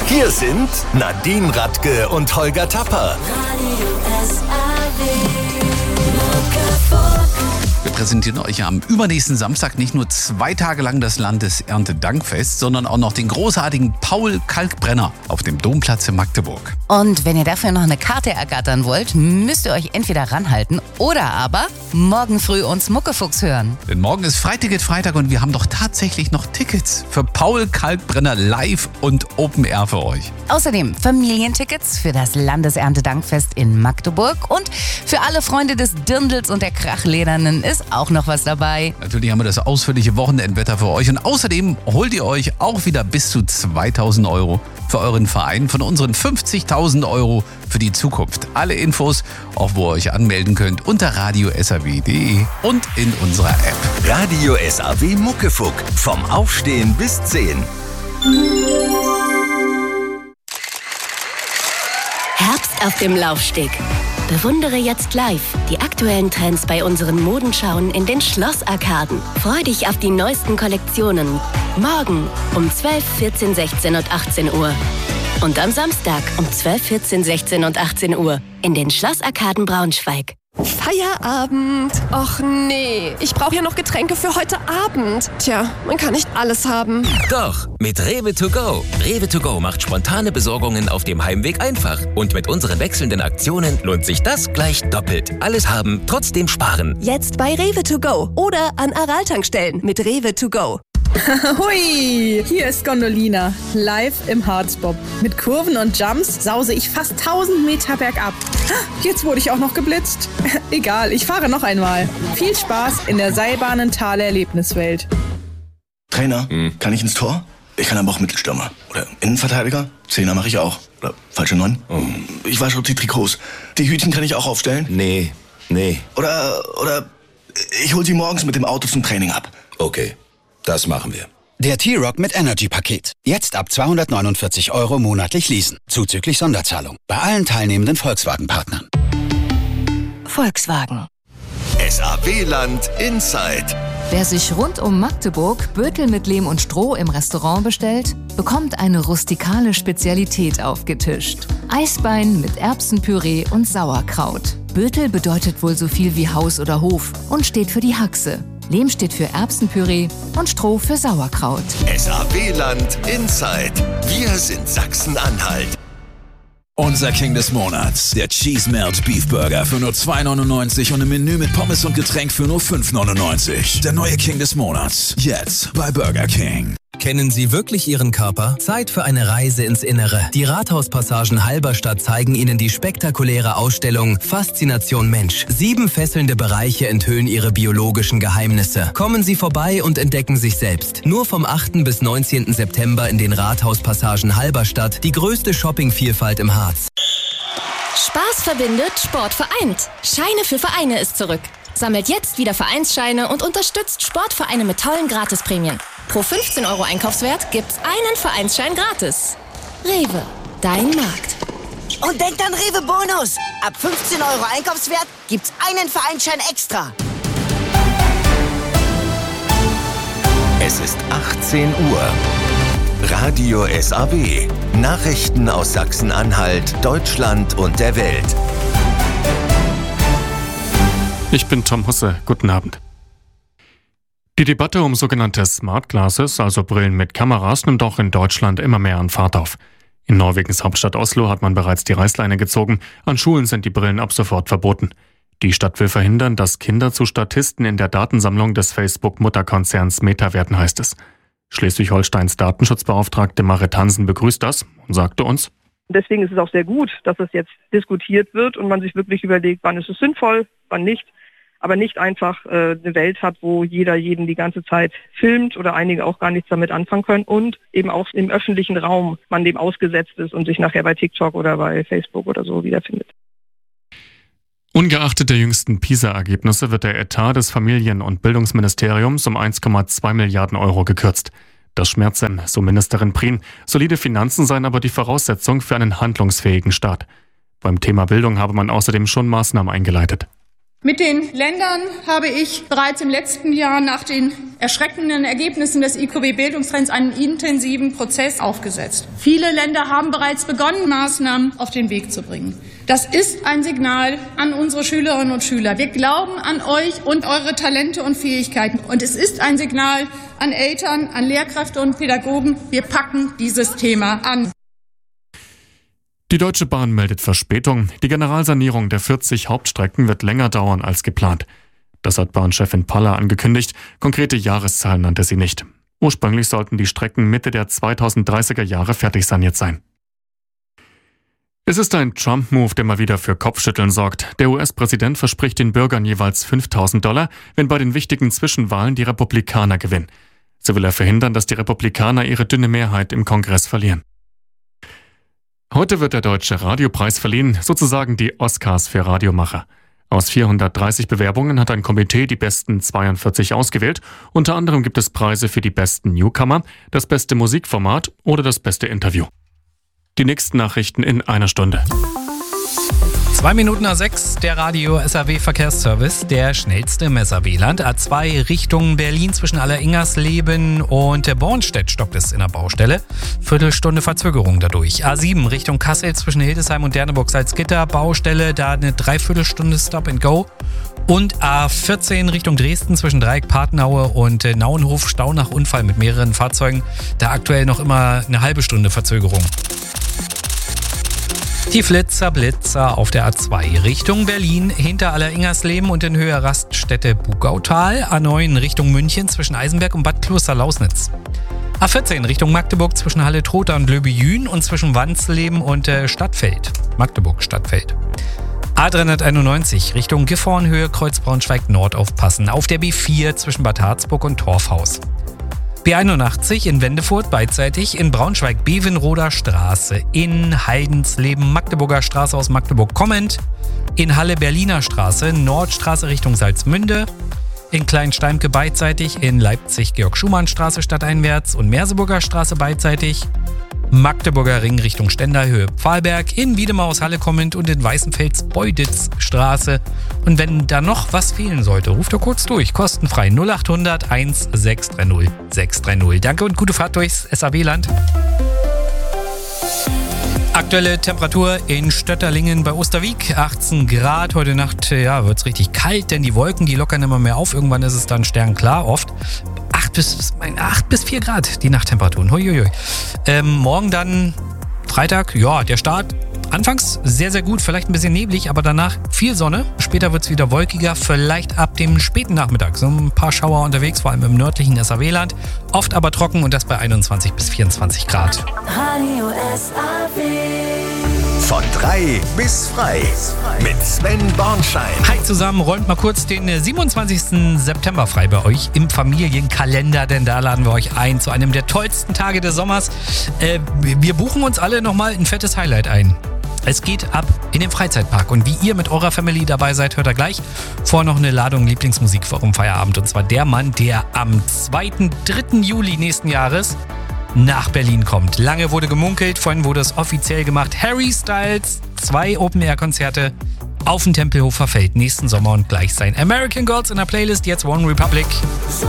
Hier sind Nadine Radke und Holger Tapper. Wir präsentieren euch am übernächsten Samstag nicht nur 2 Tage lang das Landeserntedankfest, sondern auch noch den großartigen Paul Kalkbrenner auf dem Domplatz in Magdeburg. Und wenn ihr dafür noch eine Karte ergattern wollt, müsst ihr euch entweder ranhalten oder aber morgen früh uns Muckefuchs hören. Denn morgen ist Freiticket-Freitag und wir haben doch tatsächlich noch Tickets für Paul Kalkbrenner live und Open Air für euch. Außerdem Familientickets für das Landeserntedankfest in Magdeburg und für alle Freunde des Dirndls und der Krachledernen ist auch noch was dabei. Natürlich haben wir das ausführliche Wochenendwetter für euch und außerdem holt ihr euch auch wieder bis zu 2.000 € für euren Verein von unseren 50.000 € für die Zukunft. Alle Infos, auch wo ihr euch anmelden könnt, unter radio.saw.de und in unserer App. Radio SAW Muckefuck. Vom Aufstehen bis 10. Herbst auf dem Laufsteg. Bewundere jetzt live die aktuellen Trends bei unseren Modenschauen in den Schlossarkaden. Freu dich auf die neuesten Kollektionen. Morgen um 12, 14, 16 und 18 Uhr. Und am Samstag um 12, 14, 16 und 18 Uhr in den Schlossarkaden Braunschweig. Feierabend. Och nee, ich brauche ja noch Getränke für heute Abend. Tja, man kann nicht alles haben. Doch, mit Rewe to go. Rewe to go macht spontane Besorgungen auf dem Heimweg einfach. Und mit unseren wechselnden Aktionen lohnt sich das gleich doppelt. Alles haben, trotzdem sparen. Jetzt bei Rewe to go oder an Aral-Tankstellen mit Rewe to go. Hui, hier ist Gondolina, live im Harzbob. Mit Kurven und Jumps sause ich fast 1000 Meter bergab. Jetzt wurde ich auch noch geblitzt. Egal, ich fahre noch einmal. Viel Spaß in der Seilbahnenthaler Erlebniswelt. Trainer, kann ich ins Tor? Ich kann aber auch Mittelstürmer. Oder Innenverteidiger? Zehner mache ich auch. Oder falsche 9? Ich wasche auch die Trikots. Die Hütchen kann ich auch aufstellen? Nee. Oder ich hol sie morgens mit dem Auto zum Training ab. Okay, das machen wir. Der T-Rock mit Energy-Paket. Jetzt ab 249 € monatlich leasen. Zuzüglich Sonderzahlung. Bei allen teilnehmenden Volkswagen-Partnern. Volkswagen. SAW-Land Inside. Wer sich rund um Magdeburg Bötel mit Lehm und Stroh im Restaurant bestellt, bekommt eine rustikale Spezialität aufgetischt. Eisbein mit Erbsenpüree und Sauerkraut. Bötel bedeutet wohl so viel wie Haus oder Hof und steht für die Haxe. Lehm steht für Erbsenpüree und Stroh für Sauerkraut. SAW-Land Inside. Wir sind Sachsen-Anhalt. Unser King des Monats, der Cheese Melt Beef Burger für nur 2,99 € und ein Menü mit Pommes und Getränk für nur 5,99 €. Der neue King des Monats, jetzt bei Burger King. Kennen Sie wirklich Ihren Körper? Zeit für eine Reise ins Innere. Die Rathauspassagen Halberstadt zeigen Ihnen die spektakuläre Ausstellung Faszination Mensch. 7 fesselnde Bereiche enthüllen Ihre biologischen Geheimnisse. Kommen Sie vorbei und entdecken sich selbst. Nur vom 8. bis 19. September in den Rathauspassagen Halberstadt, die größte Shoppingvielfalt im Harz. Spaß verbindet, Sport vereint. Scheine für Vereine ist zurück. Sammelt jetzt wieder Vereinsscheine und unterstützt Sportvereine mit tollen Gratisprämien. Pro 15 € Einkaufswert gibt's einen Vereinsschein gratis. Rewe, dein Markt. Und denkt an Rewe Bonus. Ab 15 € Einkaufswert gibt's einen Vereinsschein extra. Es ist 18 Uhr. Radio SAW. Nachrichten aus Sachsen-Anhalt, Deutschland und der Welt. Ich bin Tom Husse. Guten Abend. Die Debatte um sogenannte Smart Glasses, also Brillen mit Kameras, nimmt auch in Deutschland immer mehr an Fahrt auf. In Norwegens Hauptstadt Oslo hat man bereits die Reißleine gezogen. An Schulen sind die Brillen ab sofort verboten. Die Stadt will verhindern, dass Kinder zu Statisten in der Datensammlung des Facebook-Mutterkonzerns Meta werden, heißt es. Schleswig-Holsteins Datenschutzbeauftragte Marit Hansen begrüßt das und sagte uns: Deswegen ist es auch sehr gut, dass es jetzt diskutiert wird und man sich wirklich überlegt, wann ist es sinnvoll, wann nicht. Aber nicht einfach eine Welt hat, wo jeder jeden die ganze Zeit filmt oder einige auch gar nichts damit anfangen können und eben auch im öffentlichen Raum man dem ausgesetzt ist und sich nachher bei TikTok oder bei Facebook oder so wiederfindet. Ungeachtet der jüngsten PISA-Ergebnisse wird der Etat des Familien- und Bildungsministeriums um 1,2 Milliarden € gekürzt. Das schmerzt, so Ministerin Prien. Solide Finanzen seien aber die Voraussetzung für einen handlungsfähigen Staat. Beim Thema Bildung habe man außerdem schon Maßnahmen eingeleitet. Mit den Ländern habe ich bereits im letzten Jahr nach den erschreckenden Ergebnissen des IQB-Bildungstrends einen intensiven Prozess aufgesetzt. Viele Länder haben bereits begonnen, Maßnahmen auf den Weg zu bringen. Das ist ein Signal an unsere Schülerinnen und Schüler. Wir glauben an euch und eure Talente und Fähigkeiten. Und es ist ein Signal an Eltern, an Lehrkräfte und Pädagogen. Wir packen dieses Thema an. Die Deutsche Bahn meldet Verspätung. Die Generalsanierung der 40 Hauptstrecken wird länger dauern als geplant. Das hat Bahnchefin Paller angekündigt. Konkrete Jahreszahlen nannte sie nicht. Ursprünglich sollten die Strecken Mitte der 2030er Jahre fertig saniert sein. Es ist ein Trump-Move, der mal wieder für Kopfschütteln sorgt. Der US-Präsident verspricht den Bürgern jeweils $5.000, wenn bei den wichtigen Zwischenwahlen die Republikaner gewinnen. So will er verhindern, dass die Republikaner ihre dünne Mehrheit im Kongress verlieren. Heute wird der Deutsche Radiopreis verliehen, sozusagen die Oscars für Radiomacher. Aus 430 Bewerbungen hat ein Komitee die besten 42 ausgewählt. Unter anderem gibt es Preise für die besten Newcomer, das beste Musikformat oder das beste Interview. Die nächsten Nachrichten in einer Stunde. 6:02, der Radio-SAW-Verkehrsservice, der schnellste im SAW-Land. A2 Richtung Berlin zwischen Alleringersleben und Bornstedt stockt es in der Baustelle. Viertelstunde Verzögerung dadurch. A7 Richtung Kassel zwischen Hildesheim und Derneburg-Salzgitter, Baustelle, da eine Dreiviertelstunde Stop and Go. Und A14 Richtung Dresden zwischen Dreieck-Patenaue und Nauenhof, Stau nach Unfall mit mehreren Fahrzeugen. Da aktuell noch immer eine halbe Stunde Verzögerung. Die Blitzer auf der A2 Richtung Berlin hinter Alleringersleben und in Höhe Raststätte Bugautal. A9 Richtung München zwischen Eisenberg und Bad Kloster-Lausnitz. A14 Richtung Magdeburg zwischen Halle-Trotha und Löbejün und zwischen Wansleben und Stadtfeld. Magdeburg-Stadtfeld. A391 Richtung Gifhorn, Höhe Kreuz Braunschweig-Nord aufpassen. Auf der B4 zwischen Bad Harzburg und Torfhaus. B81 in Wendefurt beidseitig, in Braunschweig Bevenroder Straße, in Heidensleben Magdeburger Straße aus Magdeburg kommend, in Halle Berliner Straße, Nordstraße Richtung Salzmünde, in Kleinsteimke beidseitig, in Leipzig Georg-Schumann-Straße stadteinwärts und Merseburger Straße beidseitig, Magdeburger Ring Richtung Ständerhöhe Pfahlberg, in Wiedemer Halle kommend und in Weißenfels Beuditz-Straße. Und wenn da noch was fehlen sollte, ruft doch kurz durch. Kostenfrei 0800 1630 630. Danke und gute Fahrt durchs SAW-Land. Aktuelle Temperatur in Stötterlingen bei Osterwieck, 18 Grad. Heute Nacht wird es richtig kalt, denn die Wolken, die lockern immer mehr auf. Irgendwann ist es dann sternklar, oft. 8 bis 4 Grad die Nachttemperaturen. Huiuiui. Morgen dann Freitag, der Start. Anfangs sehr, sehr gut, vielleicht ein bisschen neblig, aber danach viel Sonne. Später wird es wieder wolkiger, vielleicht ab dem späten Nachmittag. So ein paar Schauer unterwegs, vor allem im nördlichen SAW-Land. Oft aber trocken und das bei 21 bis 24 Grad. Radio SAW. Von 3 bis frei. Mit Sven Bornschein. Hi zusammen, räumt mal kurz den 27. September frei bei euch im Familienkalender, denn da laden wir euch ein zu einem der tollsten Tage des Sommers. Wir buchen uns alle nochmal ein fettes Highlight ein. Es geht ab in den Freizeitpark und wie ihr mit eurer Family dabei seid, hört ihr gleich. Vorher noch eine Ladung Lieblingsmusik vor eurem Feierabend und zwar der Mann, der am 3. Juli nächsten Jahres nach Berlin kommt. Lange wurde gemunkelt, vorhin wurde es offiziell gemacht. Harry Styles, 2 Open-Air-Konzerte auf dem Tempelhofer Feld nächsten Sommer und gleich sein American Girls in der Playlist, jetzt One Republic.